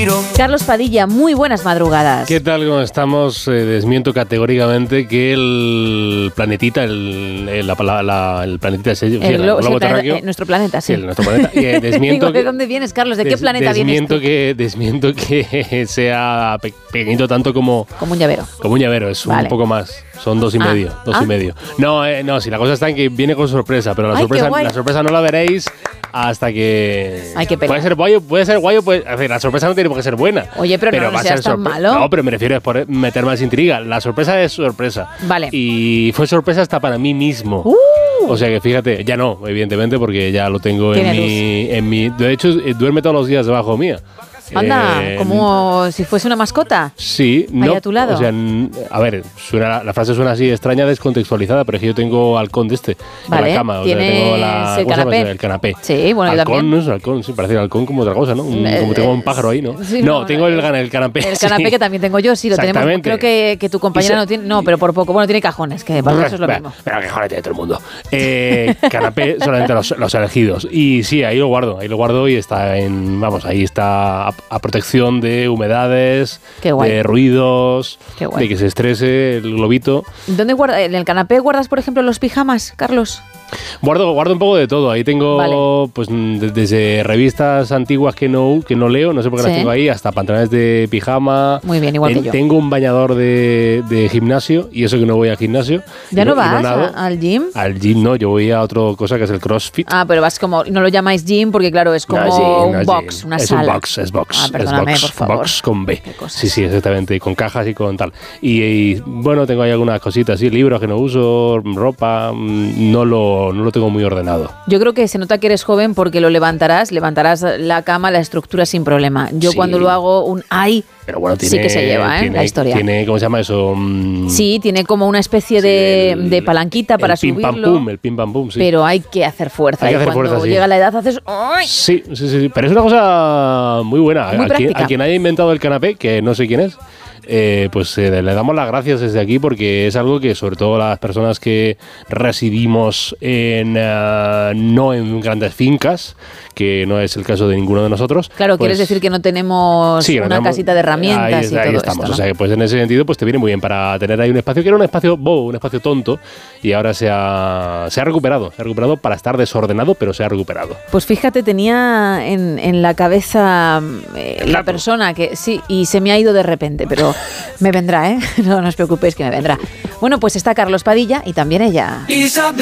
Carlos Padilla, muy buenas madrugadas. ¿Qué tal? ¿Cómo estamos? Desmiento categóricamente que el planetita, el planetita, el globo terráqueo, nuestro planeta, sí. Nuestro planeta. Desmiento ¿De dónde vienes, Carlos? ¿De qué planeta vienes tú? Desmiento que sea pequeñito tanto como un llavero. Como un llavero, es un poco más. Son 2,5. 2,5. No, si la cosa está en que viene con sorpresa, pero la sorpresa no la veréis hasta que... Ay, qué pena. Puede ser guayo, la sorpresa no tiene por qué ser buena. Oye, pero no seas tan malo. No, pero me refiero a por meter más intriga. La sorpresa es sorpresa. Vale. Y fue sorpresa hasta para mí mismo. O sea que fíjate, ya no, evidentemente, porque ya lo tengo en mi... De hecho, duerme todos los días debajo mía. Anda, como si fuese una mascota. Sí, ahí a tu lado. O sea, a ver, la frase suena así extraña, descontextualizada, pero es que yo tengo halcón de vale, en la cama. ¿tienes el canapé? Sí, bueno, halcón, yo también. No es halcón, sí, parece halcón como otra cosa, ¿no? Como tengo un pájaro ahí, ¿no? Sí, tengo el canapé. El canapé sí. Que también tengo yo, sí, lo tenemos. Creo que tu compañera no tiene, no, pero por poco. Bueno, tiene cajones, que para eso es lo mismo. Pero cajones tiene todo el mundo. Canapé solamente los elegidos. Y sí, ahí lo guardo y está ahí está a protección de humedades, de ruidos, de que se estrese el globito. ¿Dónde guardas? ¿En el canapé guardas, por ejemplo, los pijamas, Carlos? Guardo un poco de todo. Ahí tengo pues desde revistas antiguas que no leo, no sé por qué las tengo ahí, hasta pantalones de pijama. Muy bien, igual que yo. Tengo un bañador de gimnasio, y eso que no voy al gimnasio. ¿Ya no vas al gym? Al gym no, yo voy a otra cosa que es el CrossFit. Ah, pero vas como, no lo llamáis gym porque claro, es como un box, una sala. Es box. Ah, perdóname, por favor. Box con B. Sí, exactamente, y con cajas y con tal. Y bueno, tengo ahí algunas cositas, sí, libros que no uso, ropa, no lo tengo muy ordenado. Yo creo que se nota que eres joven porque lo levantarás la cama, la estructura sin problema. Yo cuando lo hago pero bueno, sí que se lleva, la historia. Tiene, ¿cómo se llama eso? Sí, tiene como una especie de palanquita para subirlo. El pim pam pum, sí. Pero hay que hacer fuerza. Cuando llega la edad haces... ¡ay! Sí. Pero es una cosa muy buena. A quien haya inventado el canapé, que no sé quién es, pues le damos las gracias desde aquí, porque es algo que sobre todo las personas que residimos no en grandes fincas, que no es el caso de ninguno de nosotros. Claro, pues, quieres decir que no tenemos una casita de herramientas ahí todo estamos, esto, ¿no? O sea que pues en ese sentido pues te viene muy bien para tener ahí un espacio que era un espacio bobo, un espacio tonto, y ahora se ha recuperado para estar desordenado, pero se ha recuperado. Pues fíjate, tenía en la cabeza la persona que sí, y se me ha ido de repente, pero me vendrá, no os preocupéis que me vendrá. Bueno, pues está Carlos Padilla y también ella.